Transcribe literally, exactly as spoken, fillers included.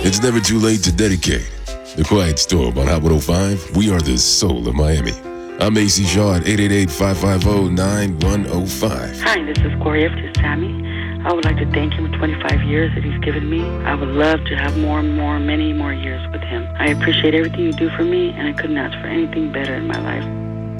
It's never too late to dedicate. The Quiet Storm on Hot one oh five. We are the soul of Miami. I'm A C Shaw at eight eight eight, five five zero, nine one zero five. Hi, this is Gloria. This is Sammy. I would like to thank him for twenty-five years that he's given me. I would love to have more and more, many more years with him. I appreciate everything you do for me, and I couldn't ask for anything better in my life.